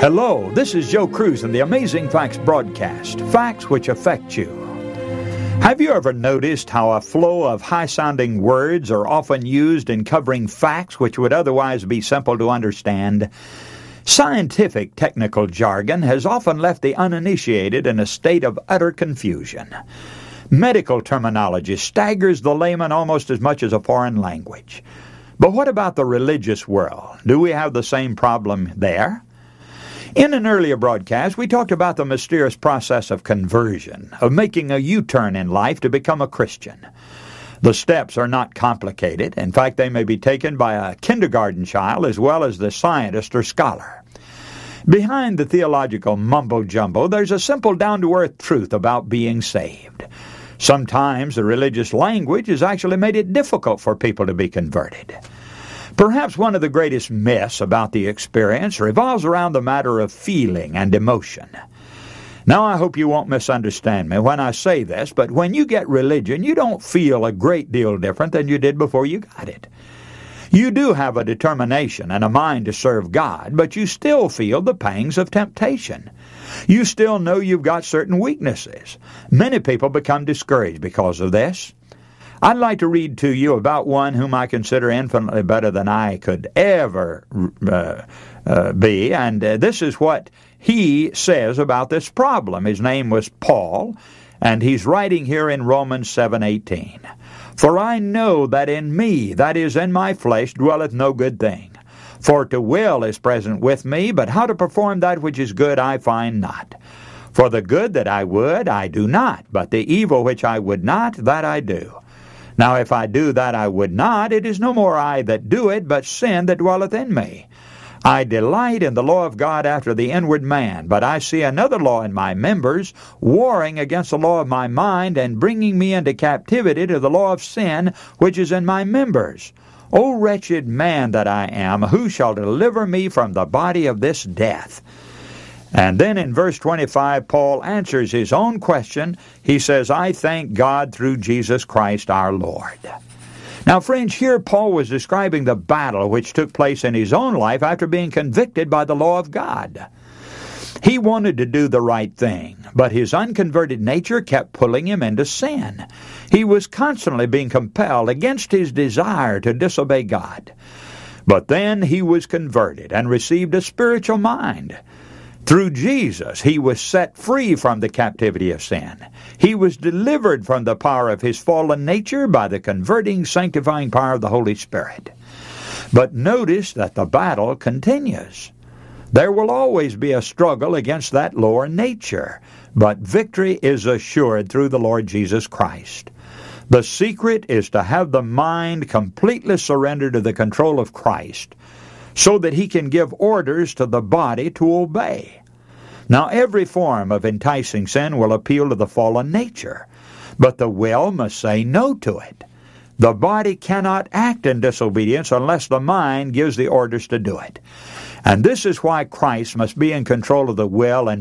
Hello, this is Joe Cruz in the Amazing Facts broadcast, facts which affect you. Have you ever noticed how a flow of high-sounding words are often used in covering facts which would otherwise be simple to understand? Scientific technical jargon has often left the uninitiated in a state of utter confusion. Medical terminology staggers the layman almost as much as a foreign language. But what about the religious world? Do we have the same problem there? In an earlier broadcast, we talked about the mysterious process of conversion, of making a U-turn in life to become a Christian. The steps are not complicated. In fact, they may be taken by a kindergarten child as well as the scientist or scholar. Behind the theological mumbo-jumbo, there's a simple down-to-earth truth about being saved. Sometimes the religious language has actually made it difficult for people to be converted. Perhaps one of the greatest myths about the experience revolves around the matter of feeling and emotion. Now, I hope you won't misunderstand me when I say this, but when you get religion, you don't feel a great deal different than you did before you got it. You do have a determination and a mind to serve God, but you still feel the pangs of temptation. You still know you've got certain weaknesses. Many people become discouraged because of this. I'd like to read to you about one whom I consider infinitely better than I could ever be, and this is what he says about this problem. His name was Paul, and he's writing here in Romans 7:18. For I know that in me, that is, in my flesh, dwelleth no good thing. For to will is present with me, but how to perform that which is good I find not. For the good that I would, I do not, but the evil which I would not, that I do. Now if I do that I would not, it is no more I that do it, but sin that dwelleth in me. I delight in the law of God after the inward man, but I see another law in my members, warring against the law of my mind, and bringing me into captivity to the law of sin, which is in my members. O wretched man that I am, who shall deliver me from the body of this death? And then in verse 25, Paul answers his own question. He says, I thank God through Jesus Christ our Lord. Now, friends, here Paul was describing the battle which took place in his own life after being convicted by the law of God. He wanted to do the right thing, but his unconverted nature kept pulling him into sin. He was constantly being compelled against his desire to disobey God. But then he was converted and received a spiritual mind. Through Jesus, he was set free from the captivity of sin. He was delivered from the power of his fallen nature by the converting, sanctifying power of the Holy Spirit. But notice that the battle continues. There will always be a struggle against that lower nature, but victory is assured through the Lord Jesus Christ. The secret is to have the mind completely surrendered to the control of Christ, so that he can give orders to the body to obey. Now, every form of enticing sin will appeal to the fallen nature, but the will must say no to it. The body cannot act in disobedience unless the mind gives the orders to do it. And this is why Christ must be in control of the will and